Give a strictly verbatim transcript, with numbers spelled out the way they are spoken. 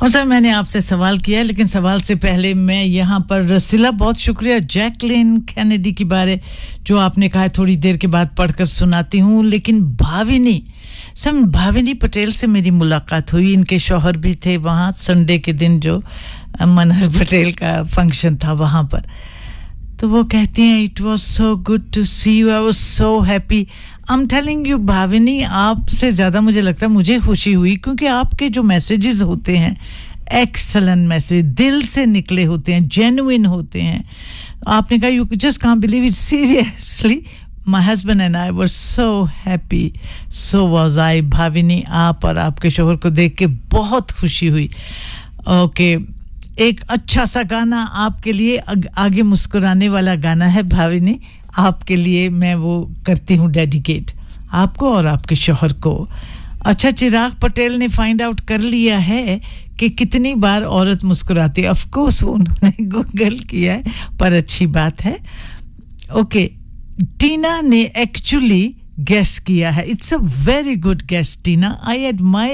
और सर मैंने आपसे सवाल किया है, लेकिन सवाल से पहले मैं यहाँ पर रसीला, बहुत शुक्रिया जैकलिन कैनेडी के बारे जो आपने कहा थोड़ी देर के बाद पढ़कर सुनाती हूँ। लेकिन भाविनी, सर भाविनी पटेल से मेरी मुलाकात हुई, इनके शौहर भी थे वहाँ संडे के दिन जो मनहर पटेल का फंक्शन था वहाँ पर। तो वो कहती हैं it was so good to C you, I was so happy. I am telling you Bhavini, आपसे ज़्यादा मुझे लगता है मुझे खुशी हुई, क्योंकि आपके जो मैसेजेस होते हैं एक्सीलेंट मैसेज, दिल से निकले होते हैं, जेन्युइन होते हैं। आपने कहा you just can't believe it, seriously my husband and I were so happy, so was I. Bhavini, आप और आपके शोहर को देख के बहुत खुशी हुई। Okay okay. एक अच्छा सा गाना आपके लिए, आगे मुस्कुराने वाला गाना है भाविनी, आपके लिए मैं वो करती हूँ डेडिकेट, आपको और आपके शौहर को। अच्छा, चिराग पटेल ने फाइंड आउट कर लिया है कि कितनी बार औरत मुस्कुराती है। ऑफ कोर्स वो उन्होंने गूगल किया है, पर अच्छी बात है। ओके, टीना ने एक्चुअली गेस किया है, it's a very good guess Tina, I admire